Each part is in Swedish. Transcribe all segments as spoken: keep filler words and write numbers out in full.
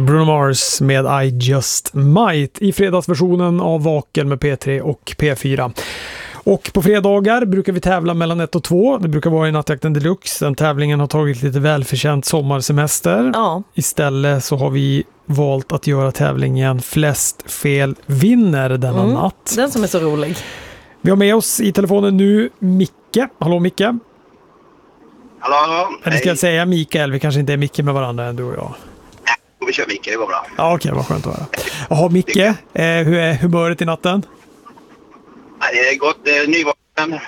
Bruno Mars med I Just Might i fredagsversionen av Vaken med P tre och P fyra. Och på fredagar brukar vi tävla mellan ett och två. Det brukar vara i Nattjakten Deluxe. Den tävlingen har tagit lite välförtjänt sommarsemester. Ja. Istället så har vi valt att göra tävlingen Flest fel vinner denna Mm, natt. den som är så rolig. Vi har med oss i telefonen nu Micke. Hallå Micke. Hallå, hallå. Eller ska jag säga Mikael? Vi kanske inte är Micke med varandra än du och jag. Vi kör Micke, det går bra. Ja, okej, vad skönt att höra. Jaha, Micke, eh, hur är humöret i natten? Nej, det är gott, det är nyvaken.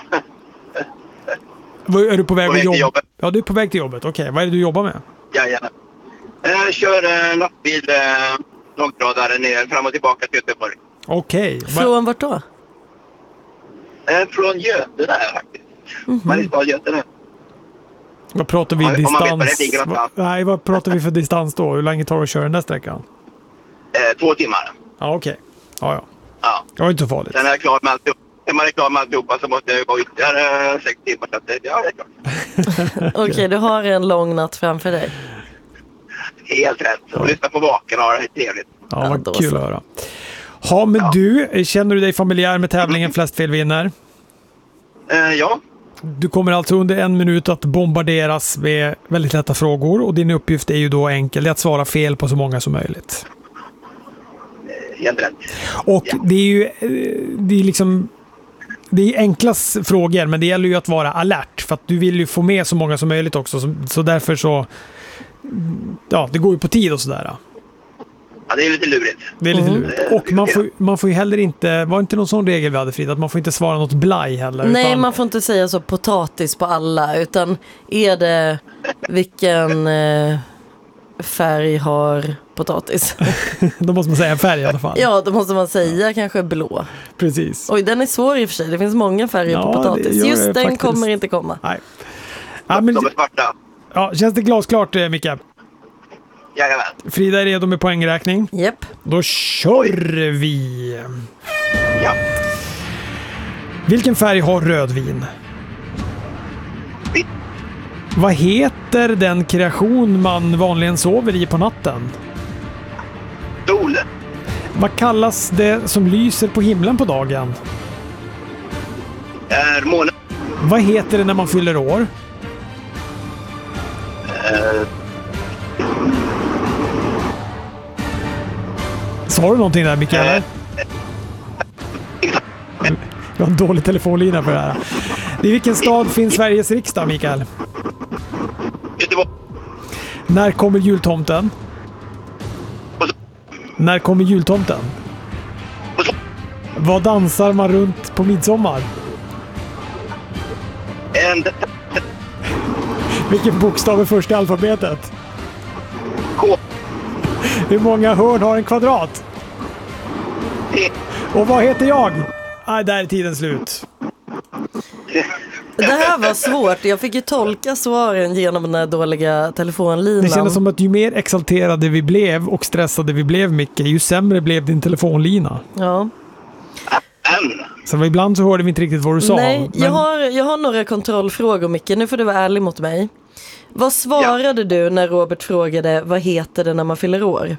Är du på väg, På väg att till jobba? jobbet. Ja, du är på väg till jobbet. Okej, vad är det du jobbar med? Jajamän. Jag kör eh, nattbil, eh, långtradare ner, fram och tillbaka till Göteborg. Okej. Va- Från vart då? Eh, från Götene här faktiskt. Mhm. Mariestad, Götene. Vad pratar vi Om- om man vet vad distans? det ligger någonstans. Va- Nej, vad pratar vi för distans då? Hur länge tar det att köra den där sträckan? Eh, två timmar. Ja, okej. Ja, ja. Ja. Det var inte så farligt. Sen är jag klar med alltihop. När man är klar med alltihopa så måste jag gå ytterligare eh, sex timmar. Så att, det- ja, det är klart. Okej, du har en lång natt framför dig. Helt rätt. Och lyssna på Vaken och ha det trevligt. Ja, Ja, vad då kul så. att höra. Ja, men Ja. du, känner du dig familjär med tävlingen Flest fel vinner? Eh, ja. Du kommer alltså under en minut att bombarderas med väldigt lätta frågor och din uppgift är ju då enkel, det är att svara fel på så många som möjligt. eh, Helt rätt. Och Ja. det är ju eh, det är liksom det är enkla s- frågor, men det gäller ju att vara alert för att du vill ju få med så många som möjligt också, så, så därför så ja, det går ju på tid och sådär. Ja, det är lite lurigt. Det är lite Mm. lurigt. Och man får, man får ju heller inte, var inte någon sån regel vi hade, Frida, att man får inte svara något blaj heller. Nej, utan, man får inte säga så potatis på alla, utan är det vilken eh, färg har potatis? då måste man säga färg i alla fall. Ja, då måste man säga kanske blå. Precis. Oj, den är svår i och för sig. Det finns många färger Ja, på det potatis. gör Just det den faktiskt. kommer inte komma. Nej. Ja, men, De är svarta. ja, känns det glasklart, eh, Micke? Jajamän. Frida är redo med poängräkning. Japp. Då kör vi! Ja. Vilken färg har rödvin? Vitt. Vad heter den kreation man vanligen sover i på natten? Sol. Vad kallas det som lyser på himlen på dagen? Är månen. Vad heter det när man fyller år? Eh, Sa du någonting där, Mikael? Eh. Jag har en dålig telefonlina för det här. I vilken stad finns Sveriges riksdag, Mikael? Göteborg. När kommer jultomten? När kommer jultomten? Vad dansar man runt på midsommar? En Vilken bokstav är först i alfabetet? K. Hur många hörn har en kvadrat? T. Och vad heter jag? Ah, där är tiden slut. Det här var svårt. Jag fick ju tolka svaren genom den här dåliga telefonlinan. Det kändes som att ju mer exalterade vi blev och stressade vi blev, Micke, ju sämre blev din telefonlina. Ja. N. Så ibland så hörde vi inte riktigt vad du sa. Nej, men- jag har, jag har några kontrollfrågor, Micke. Nu får du vara ärlig mot mig. Vad svarade du när Robert frågade vad heter det när man fyller år?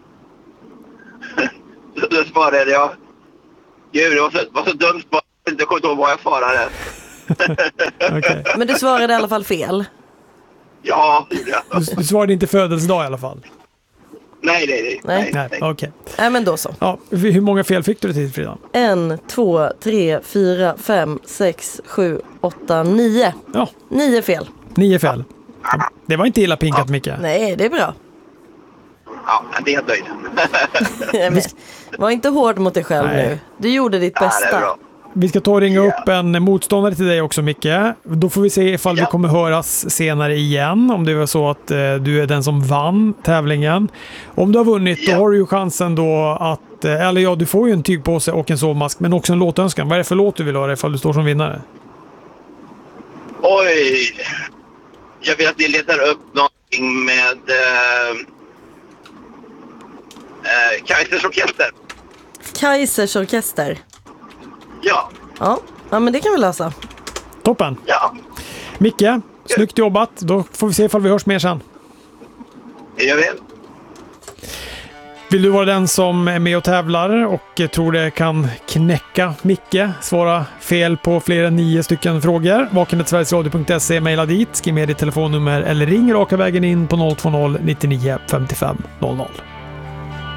Så då svarade jag. Gud, det var så, var så dumt. Jag kommer inte ihåg vad jag svarade. Okej. Men du svarade i alla fall fel. Ja, det gjorde jag. Du, du svarade inte födelsedag i alla fall. Nej, nej, nej. Nej. Nej, okej. Nej, men då så. Ja, hur många fel fick du till, Frida? En, två, tre, fyra, fem, sex, sju, åtta, nio. Ja, Nio fel. nio fel. Det var inte illa pinkat, Micke. Nej, det är bra. Ja, det är helt nöjd. Nej, men, var inte hård mot dig själv Nej. nu. Du gjorde ditt Ja, det är bästa. bra. Vi ska ta och ringa Ja. upp en motståndare till dig också, Micke. Då får vi se ifall vi Ja. kommer höras senare igen. Om det var så att eh, du är den som vann tävlingen. Om du har vunnit, Ja. då har du ju chansen då att... Eh, eller ja, du får ju en tygpåse och en sovmask, men också en låtönskan. Vad är det för låt du vill höra ifall du står som vinnare? Oj. Jag vill att ni letar upp någonting med eh, eh, Kaisers orkester. Kaisers orkester. Ja, Ja. Ja, men det kan vi lösa. Toppen! ja. Micke, snyggt jobbat. Då får vi se ifall vi hörs mer sen. Det gör vi. Vill du vara den som är med och tävlar och tror det kan knäcka Micke, svara fel på fler än nio stycken frågor? vakenhetsverigesradio punkt se, mejla dit, skriv med ditt telefonnummer eller ring raka vägen in på noll två noll nittionio femtiofem noll noll.